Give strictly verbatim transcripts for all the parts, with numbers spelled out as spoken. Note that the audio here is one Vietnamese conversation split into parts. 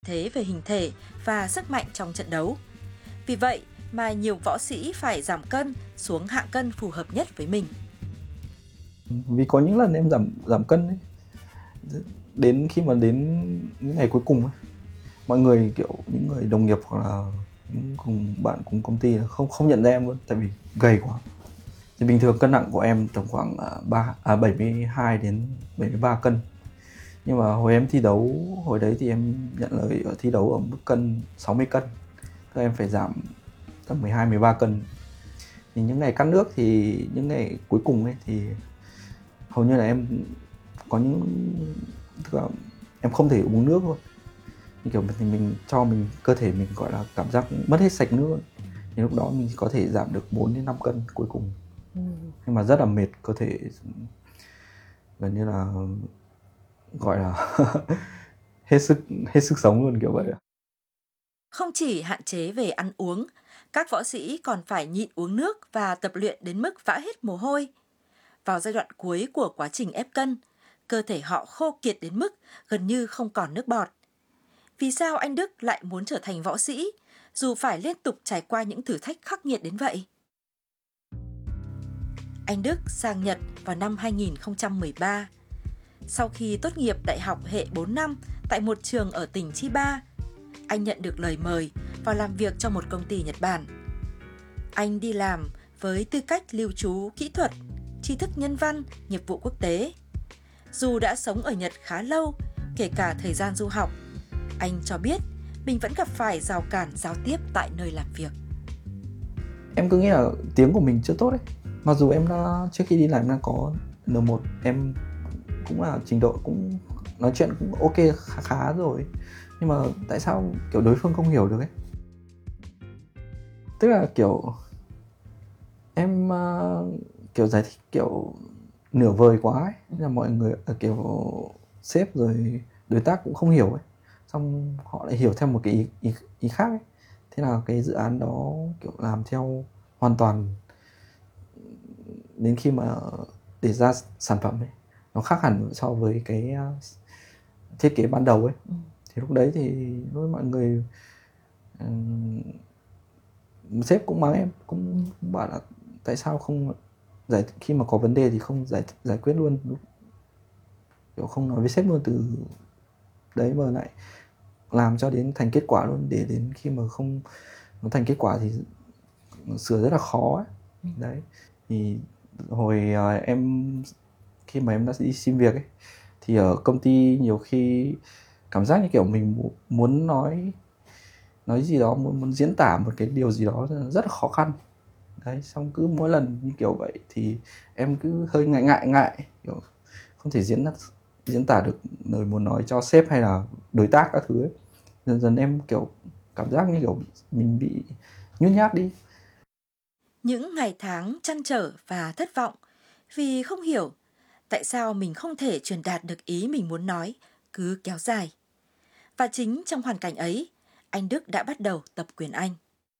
thế về hình thể và sức mạnh trong trận đấu. Vì vậy mà nhiều võ sĩ phải giảm cân xuống hạng cân phù hợp nhất với mình. Vì có những lần em giảm giảm cân ấy, đến khi mà đến những ngày cuối cùng ấy, mọi người kiểu những người đồng nghiệp hoặc là những cùng bạn cùng công ty không không nhận ra em luôn, tại vì gầy quá. Thì bình thường cân nặng của em tầm khoảng ba à, bảy mươi hai đến bảy mươi ba cân. Nhưng mà hồi em thi đấu, hồi đấy thì em nhận lời ở thi đấu ở mức cân sáu mươi cân. Các em phải giảm tầm mười hai mười ba cân. Thì những ngày cắt nước thì những ngày cuối cùng ấy thì hầu như là em có những tức là em không thể uống nước luôn. Như kiểu thì mình cho mình cơ thể mình gọi là cảm giác mất hết sạch nước. Thì lúc đó mình có thể giảm được bốn đến năm cân cuối cùng. Ừ. Nhưng mà rất là mệt, cơ thể gần như là gọi là hết sức hết sức sống luôn, kiểu vậy. Không chỉ hạn chế về ăn uống, các võ sĩ còn phải nhịn uống nước và tập luyện đến mức vã hết mồ hôi. Vào giai đoạn cuối của quá trình ép cân, cơ thể họ khô kiệt đến mức gần như không còn nước bọt. Vì sao anh Đức lại muốn trở thành võ sĩ, dù phải liên tục trải qua những thử thách khắc nghiệt đến vậy? Anh Đức sang Nhật vào năm hai nghìn không trăm mười ba. Sau khi tốt nghiệp đại học hệ bốn năm tại một trường ở tỉnh Chiba, anh nhận được lời mời vào làm việc cho một công ty Nhật Bản. Anh đi làm với tư cách lưu trú kỹ thuật, tri thức nhân văn, nghiệp vụ quốc tế. Dù đã sống ở Nhật khá lâu, kể cả thời gian du học, anh cho biết mình vẫn gặp phải rào cản giao tiếp tại nơi làm việc. Em cứ nghĩ là tiếng của mình chưa tốt ấy. Mặc dù em đã, trước khi đi làm em có N một, em cũng là trình độ cũng nói chuyện cũng ok khá khá rồi. Nhưng mà tại sao kiểu đối phương không hiểu được ấy? Tức là kiểu em uh, kiểu giải thích kiểu nửa vời quá ấy. Nên là mọi người kiểu sếp rồi đối tác cũng không hiểu ấy. Xong họ lại hiểu theo một cái ý, ý, ý khác ấy. Thế là cái dự án đó kiểu làm theo hoàn toàn, đến khi mà để ra sản phẩm ấy nó khác hẳn so với cái thiết kế ban đầu ấy. Ừ. Thì lúc đấy thì với mọi người um, sếp cũng mắng em, cũng bảo là tại sao không giải, khi mà có vấn đề thì không giải giải quyết luôn, kiểu không nói với sếp luôn từ đấy mà lại làm cho đến thành kết quả luôn, để đến khi mà không nó thành kết quả thì sửa rất là khó ấy. Đấy thì hồi uh, em khi mà em đã đi xin việc ấy thì ở công ty nhiều khi cảm giác như kiểu mình muốn nói nói gì đó, muốn, muốn diễn tả một cái điều gì đó rất là khó khăn. Đấy, xong cứ mỗi lần như kiểu vậy thì em cứ hơi ngại ngại ngại kiểu không thể diễn diễn tả được lời muốn nói cho sếp hay là đối tác các thứ ấy. Dần dần em kiểu cảm giác như kiểu mình bị nhút nhát đi. Những ngày tháng trăn trở và thất vọng vì không hiểu tại sao mình không thể truyền đạt được ý mình muốn nói cứ kéo dài. Và chính trong hoàn cảnh ấy, anh Đức đã bắt đầu tập quyền Anh.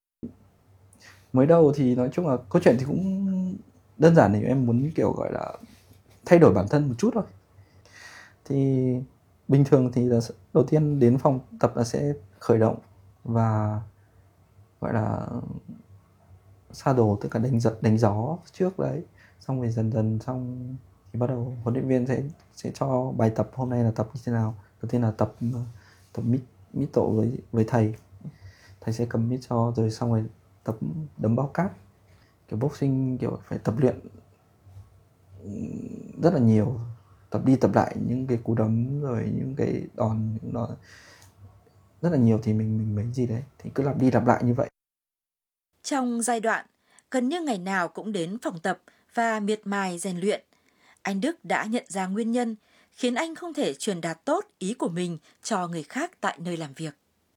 Mới đầu thì nói chung là câu chuyện thì cũng đơn giản, thì em muốn kiểu gọi là thay đổi bản thân một chút thôi. Thì bình thường thì là đầu tiên đến phòng tập là sẽ khởi động và gọi là saddle, tức là đánh giật đánh gió trước đấy, xong rồi dần dần xong thì bắt đầu huấn luyện viên sẽ sẽ cho bài tập hôm nay là tập như thế nào. Đầu tiên là tập tập mít mít tổ với với thầy thầy sẽ cầm mít cho, rồi xong rồi tập đấm bao cát, kiểu boxing kiểu phải tập luyện rất là nhiều, tập đi tập lại những cái cú đấm rồi những cái đòn những đòn rất là nhiều, thì mình mình mấy gì đấy thì cứ lặp đi lặp lại như vậy. Trong giai đoạn gần như ngày nào cũng đến phòng tập và miệt mài rèn luyện, anh Đức đã nhận ra nguyên nhân khiến anh không thể truyền đạt tốt ý của mình cho người khác tại nơi làm việc.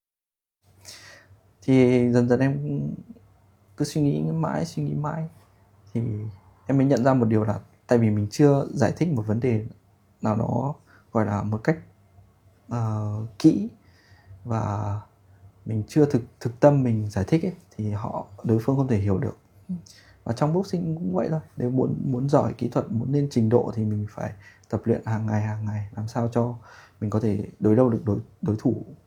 Thì dần dần em cứ suy nghĩ mãi suy nghĩ mãi thì em mới nhận ra một điều là tại vì mình chưa giải thích một vấn đề nào đó gọi là một cách uh, kỹ, và mình chưa thực thực tâm mình giải thích ấy, thì họ đối phương không thể hiểu được. Và trong boxing cũng vậy thôi, nếu muốn muốn giỏi kỹ thuật, muốn lên trình độ thì mình phải tập luyện hàng ngày hàng ngày, làm sao cho mình có thể đối đầu được đối đối thủ